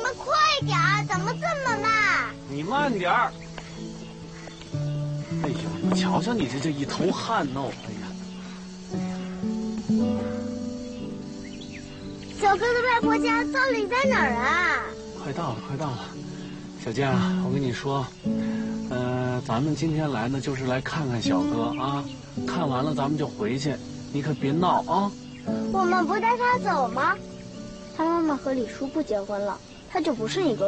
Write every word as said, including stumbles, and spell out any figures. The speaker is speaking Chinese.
们快点儿，怎么这么慢？ 你慢点儿。哎呦，你瞧瞧你这这一头汗哦！哎呀，哎呀。 小哥的外婆家到底在哪儿啊？ 快到了，快到了。小健啊，我跟你说，呃，咱们今天来呢，就是来看看小哥啊。看完了咱们就回去，你可别闹啊。 我们不带他走吗？他妈妈和李叔不结婚了，他就不是你哥哥。